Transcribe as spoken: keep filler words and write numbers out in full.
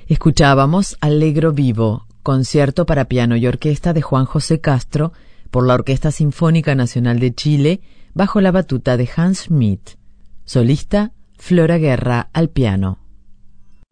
Escuchábamos Allegro Vivo, concierto para piano y orquesta de Juan José Castro por la Orquesta Sinfónica Nacional de Chile bajo la batuta de Hans Schmidt. Solista, Flora Guerra al piano.